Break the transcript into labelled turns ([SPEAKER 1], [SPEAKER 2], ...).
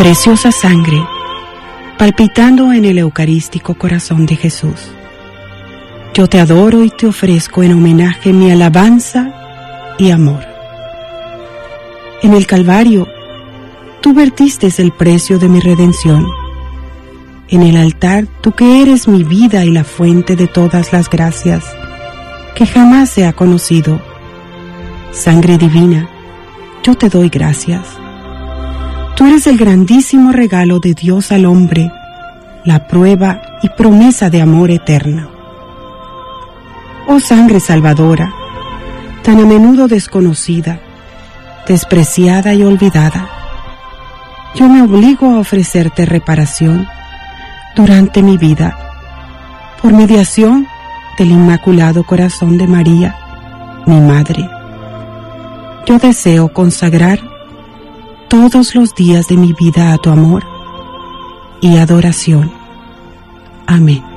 [SPEAKER 1] preciosa sangre palpitando en el eucarístico corazón de Jesús. Yo te adoro y te ofrezco en homenaje mi alabanza y amor. En el Calvario, tú vertiste el precio de mi redención. En el altar, tú que eres mi vida y la fuente de todas las gracias que jamás se ha conocido. Sangre divina, yo te doy gracias. Tú eres el grandísimo regalo de Dios al hombre, la prueba y promesa de amor eterno. Oh sangre salvadora, tan a menudo desconocida, despreciada y olvidada, yo me obligo a ofrecerte reparación durante mi vida, por mediación del Inmaculado Corazón de María, mi Madre. Yo deseo consagrar todos los días de mi vida a tu amor y adoración. Amén.